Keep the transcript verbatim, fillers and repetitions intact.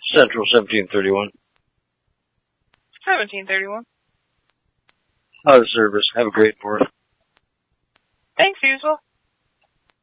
Central seventeen thirty-one. seventeen thirty-one. Out of service. Have a great fourth. Thanks, usual.